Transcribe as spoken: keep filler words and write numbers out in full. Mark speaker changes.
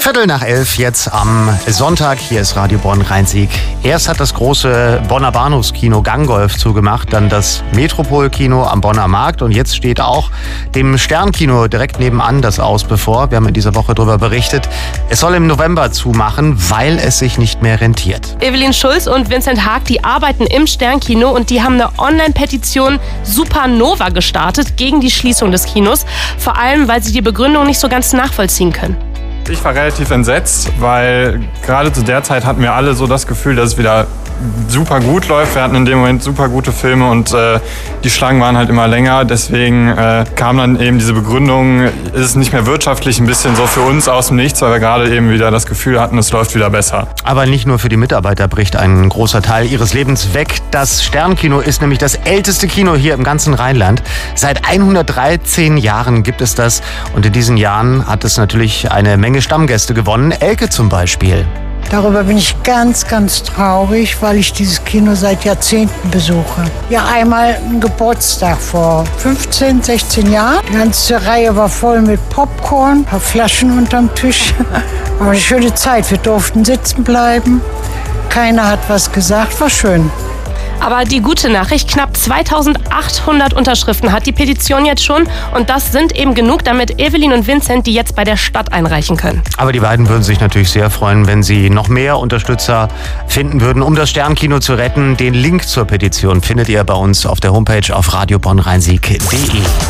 Speaker 1: Viertel nach elf jetzt am Sonntag. Hier ist Radio Bonn Rhein-Sieg. Erst hat das große Bonner Bahnhofskino Ganggolf zugemacht, dann das Metropol-Kino am Bonner Markt und jetzt steht auch dem Sternkino direkt nebenan das aus bevor. Wir haben in dieser Woche darüber berichtet. Es soll im November zumachen, weil es sich nicht mehr rentiert.
Speaker 2: Evelyn Schulz und Vincent Haag, die arbeiten im Sternkino und die haben eine Online-Petition Supernova gestartet gegen die Schließung des Kinos. Vor allem, weil sie die Begründung nicht so ganz nachvollziehen können.
Speaker 3: Ich war relativ entsetzt, weil gerade zu der Zeit hatten wir alle so das Gefühl, dass es wieder super gut läuft. Wir hatten in dem Moment super gute Filme und äh, die Schlangen waren halt immer länger. Deswegen äh, kam dann eben diese Begründung, ist es nicht mehr wirtschaftlich, ein bisschen so für uns aus dem Nichts, weil wir gerade eben wieder das Gefühl hatten, es läuft wieder besser.
Speaker 1: Aber nicht nur für die Mitarbeiter bricht ein großer Teil ihres Lebens weg. Das Sternkino ist nämlich das älteste Kino hier im ganzen Rheinland. Seit hundertdreizehn Jahren gibt es das und in diesen Jahren hat es natürlich eine Menge Stammgäste gewonnen. Elke zum Beispiel.
Speaker 4: Darüber bin ich ganz, ganz traurig, weil ich dieses Kino seit Jahrzehnten besuche. Ja, einmal ein Geburtstag vor fünfzehn, sechzehn Jahren. Die ganze Reihe war voll mit Popcorn, ein paar Flaschen unterm Tisch. Aber eine schöne Zeit. Wir durften sitzen bleiben. Keiner hat was gesagt. War schön.
Speaker 2: Aber die gute Nachricht, knapp zweitausendachthundert Unterschriften hat die Petition jetzt schon. Und das sind eben genug, damit Evelyn und Vincent die jetzt bei der Stadt einreichen können.
Speaker 1: Aber die beiden würden sich natürlich sehr freuen, wenn sie noch mehr Unterstützer finden würden, um das Sternkino zu retten. Den Link zur Petition findet ihr bei uns auf der Homepage auf radio bonn rhein sieg punkt de.